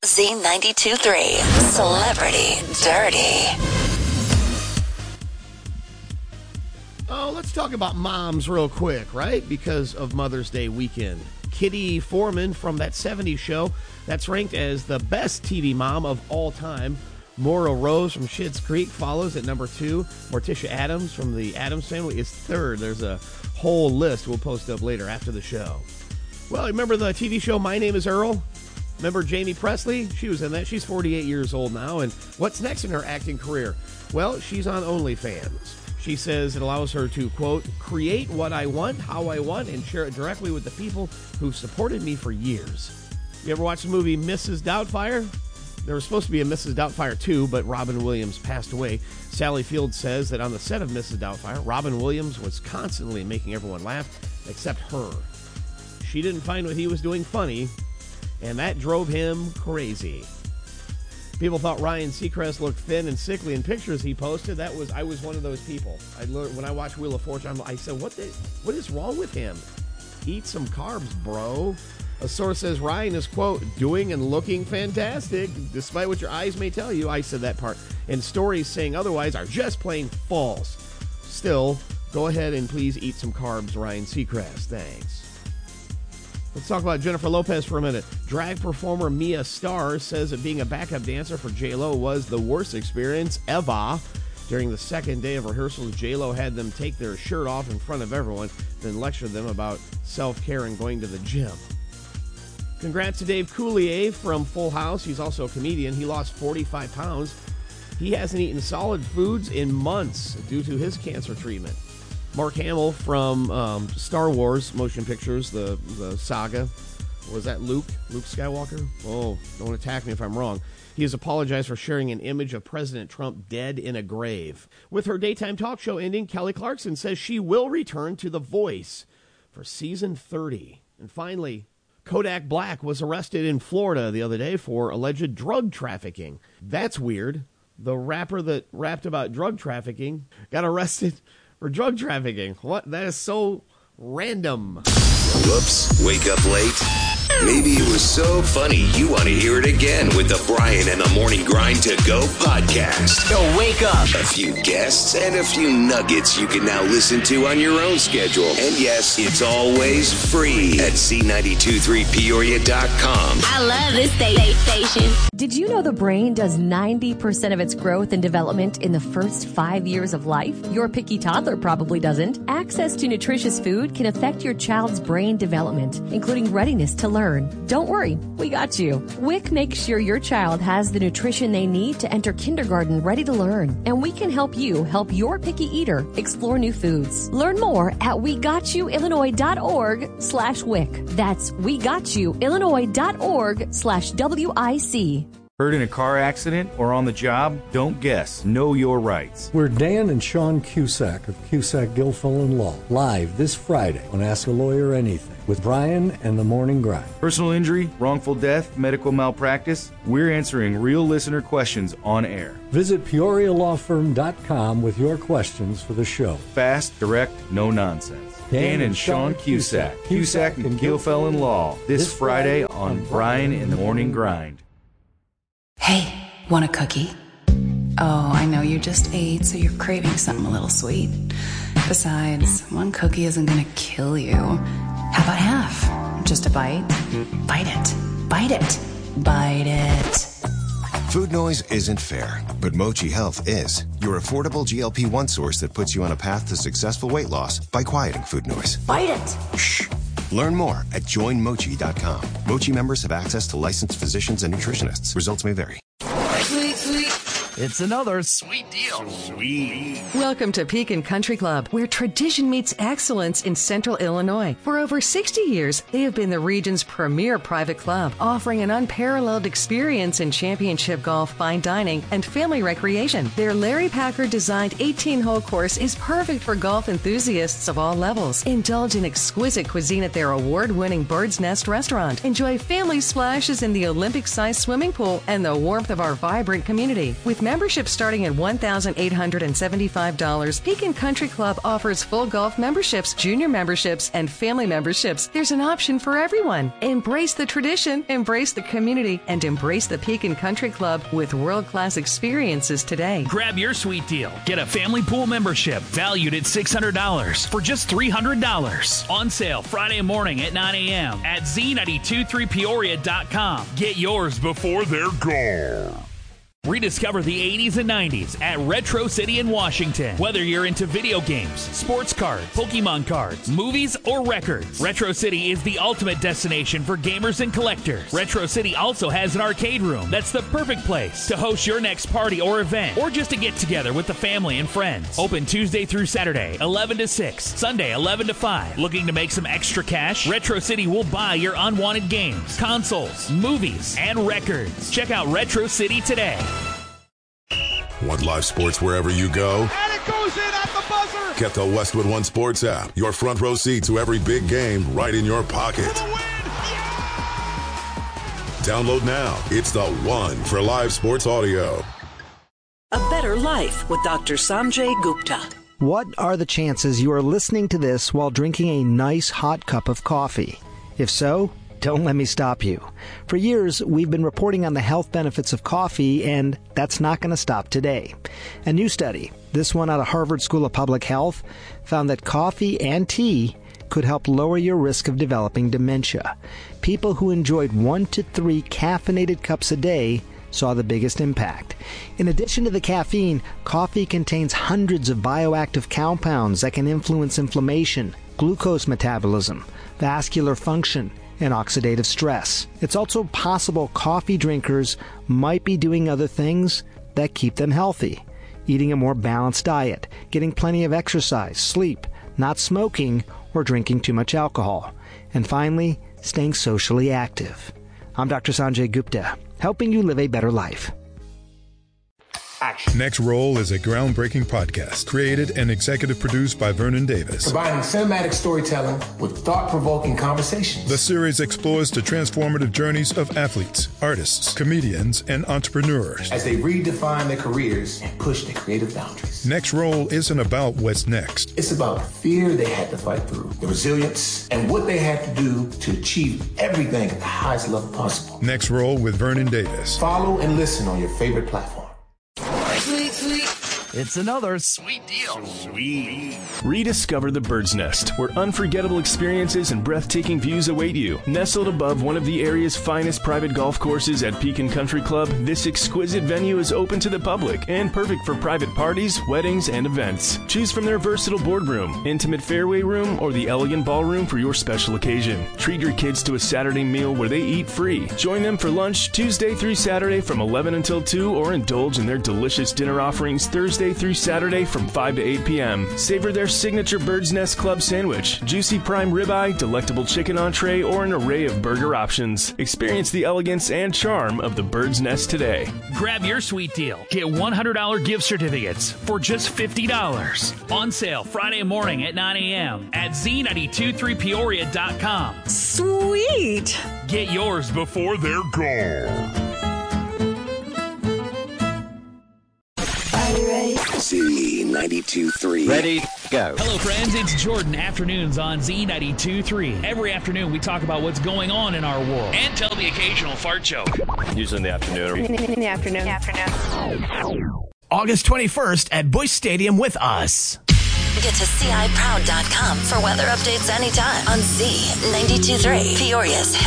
Z92.3 Celebrity Dirty. Oh, let's talk about moms real quick, right? Because of Mother's Day weekend. Kitty Foreman from That 70s Show, that's ranked as the best TV mom of all time. Maura Rose from Schitt's Creek follows at number 2. Morticia Addams from The Addams Family is third. There's a whole list we'll post up later after the show. Well, remember the TV show My Name is Earl? Remember Jamie Presley? She was in that. She's 48 years old now. And what's next in her acting career? Well, she's on OnlyFans. She says it allows her to, quote, create what I want, how I want, and share it directly with the people who've supported me for years. You ever watch the movie Mrs. Doubtfire? There was supposed to be a Mrs. Doubtfire 2, but Robin Williams passed away. Sally Field says that on the set of Mrs. Doubtfire, Robin Williams was constantly making everyone laugh, except her. She didn't find what he was doing funny, and that drove him crazy. People thought Ryan Seacrest looked thin and sickly in pictures he posted. I was one of those people. When I watched Wheel of Fortune, I said, what is wrong with him? Eat some carbs, bro. A source says Ryan is, quote, doing and looking fantastic, despite what your eyes may tell you. I said that part. And stories saying otherwise are just plain false. Still, go ahead and please eat some carbs, Ryan Seacrest. Thanks. Let's talk about Jennifer Lopez for a minute. Drag performer Mia Starr says that being a backup dancer for J-Lo was the worst experience ever. During the second day of rehearsals, J-Lo had them take their shirt off in front of everyone, then lecture them about self-care and going to the gym. Congrats to Dave Coulier from Full House. He's also a comedian. He lost 45 pounds. He hasn't eaten solid foods in months due to his cancer treatment. Mark Hamill from Star Wars motion pictures, the saga. Was that Luke Skywalker? Oh, don't attack me if I'm wrong. He has apologized for sharing an image of President Trump dead in a grave. With her daytime talk show ending, Kelly Clarkson says she will return to The Voice for season 30. And finally, Kodak Black was arrested in Florida the other day for alleged drug trafficking. That's weird. The rapper that rapped about drug trafficking got arrested for drug trafficking. What? That is so random. Whoops, wake up late? Maybe it was so funny you want to hear it again with the Brian and the Morning Grind to Go podcast. Yo, wake up. A few guests and a few nuggets you can now listen to on your own schedule. And yes, it's always free at C923Peoria.com. I love this station. Did you know the brain does 90% of its growth and development in the first 5 years of life? Your picky toddler probably doesn't. Access to nutritious food can affect your child's brain development, including readiness to learn. Don't worry, we got you. WIC makes sure your child has the nutrition they need to enter kindergarten ready to learn. And we can help you help your picky eater explore new foods. Learn more at wegotYouillinois.org/WIC. That's wegotYouillinois.org/WIC. Hurt in a car accident or on the job? Don't guess. Know your rights. We're Dan and Sean Cusack of Cusack Guilfoyle Law, live this Friday on Ask a Lawyer Anything with Brian and the Morning Grind. Personal injury, wrongful death, medical malpractice, we're answering real listener questions on air. Visit PeoriaLawFirm.com with your questions for the show. Fast, direct, no nonsense. Dan and Sean Cusack, Cusack and Guilfoyle Law, this Friday on Brian and the Morning Grind. Hey, want a cookie? Oh, I know you just ate, so you're craving something a little sweet. Besides, one cookie isn't gonna kill you. How about half? Just a bite? Bite it. Bite it. Bite it. Food noise isn't fair, but Mochi Health is. Your affordable GLP-1 source that puts you on a path to successful weight loss by quieting food noise. Bite it. Shh. Learn more at joinmochi.com. Mochi members have access to licensed physicians and nutritionists. Results may vary. Sweet, sweet. It's another sweet deal. Sweet. Welcome to Pekin Country Club, where tradition meets excellence in Central Illinois. For over 60 years, they have been the region's premier private club, offering an unparalleled experience in championship golf, fine dining, and family recreation. Their Larry Packard-designed 18-hole course is perfect for golf enthusiasts of all levels. Indulge in exquisite cuisine at their award-winning Bird's Nest restaurant. Enjoy family splashes in the Olympic-sized swimming pool and the warmth of our vibrant community. With membership starting at $1,875, Pekin Country Club offers full golf memberships, junior memberships, and family memberships. There's an option for everyone. Embrace the tradition, embrace the community, and embrace the Pekin Country Club with world-class experiences today. Grab your sweet deal. Get a family pool membership valued at $600 for just $300. On sale Friday morning at 9 a.m. at Z923Peoria.com. Get yours before they're gone. Rediscover the 80s and 90s at Retro City in Washington. Whether you're into video games, sports cards, Pokemon cards, movies, or records, Retro City is the ultimate destination for gamers and collectors. Retro City also has an arcade room that's the perfect place to host your next party or event, or just to get together with the family and friends. Open Tuesday through Saturday, 11 to 6, Sunday, 11 to 5. Looking to make some extra cash? Retro City will buy your unwanted games, consoles, movies, and records. Check out Retro City today. Want live sports wherever you go? And it goes in at the buzzer! Get the Westwood One Sports app. Your front row seat to every big game right in your pocket. For the win! Yeah! Download now. It's the one for live sports audio. A Better Life with Dr. Sanjay Gupta. What are the chances you are listening to this while drinking a nice hot cup of coffee? If so, don't let me stop you. For years, we've been reporting on the health benefits of coffee, and that's not going to stop today. A new study, this one out of Harvard School of Public Health, found that coffee and tea could help lower your risk of developing dementia. People who enjoyed 1 to 3 caffeinated cups a day saw the biggest impact. In addition to the caffeine, coffee contains hundreds of bioactive compounds that can influence inflammation, glucose metabolism, vascular function, and oxidative stress. It's also possible coffee drinkers might be doing other things that keep them healthy. Eating a more balanced diet, getting plenty of exercise, sleep, not smoking, or drinking too much alcohol. And finally, staying socially active. I'm Dr. Sanjay Gupta, helping you live a better life. Action. Next Roll is a groundbreaking podcast created and executive produced by Vernon Davis. Combining cinematic storytelling with thought-provoking conversations. The series explores the transformative journeys of athletes, artists, comedians, and entrepreneurs as they redefine their careers and push their creative boundaries. Next Roll isn't about what's next. It's about the fear they had to fight through, the resilience, and what they had to do to achieve everything at the highest level possible. Next Roll with Vernon Davis. Follow and listen on your favorite platform. Sweet, sweet. It's another sweet deal. Sweet. Rediscover the Bird's Nest, where unforgettable experiences and breathtaking views await you. Nestled above one of the area's finest private golf courses at Pekin Country Club, this exquisite venue is open to the public and perfect for private parties, weddings, and events. Choose from their versatile boardroom, intimate fairway room, or the elegant ballroom for your special occasion. Treat your kids to a Saturday meal where they eat free. Join them for lunch Tuesday through Saturday from 11 until 2, or indulge in their delicious dinner offerings Thursday through Saturday from 5 to 8 p.m. Savor their signature Bird's Nest Club sandwich, juicy prime ribeye, delectable chicken entree, or an array of burger options. Experience the elegance and charm of the Bird's Nest today. Grab your sweet deal. Get $100 gift certificates for just $50. On sale Friday morning at 9 a.m. at Z923Peoria.com. Sweet! Get yours before they're gone. Z92.3. Ready, go. Hello, friends. It's Jordan. Afternoons on Z92.3. Every afternoon, we talk about what's going on in our world and tell the occasional fart joke. Usually in the afternoon. In the afternoon. August 21st at Busch Stadium with us. Get to CIProud.com for weather updates anytime on Z92.3, Peoria's